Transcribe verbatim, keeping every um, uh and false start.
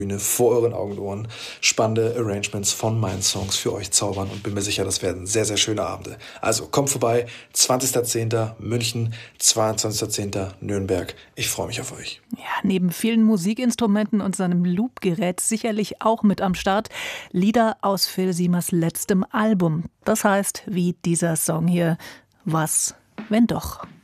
Bühne vor euren Augen und Ohren spannende Arrangements von meinen Songs für euch zaubern und bin mir sicher, das werden sehr, sehr schöne Abende. Also kommt vorbei, zwanzigster zehnter München, zweiundzwanzigster zehnter Nürnberg. Ich freue mich auf euch. Ja, neben vielen Musikinstrumenten und seinem Loopgerät sicherlich auch mit am Start Lieder aus Phil Siemers letztem Album. Das heißt, wie dieser Song hier, Was, wenn doch?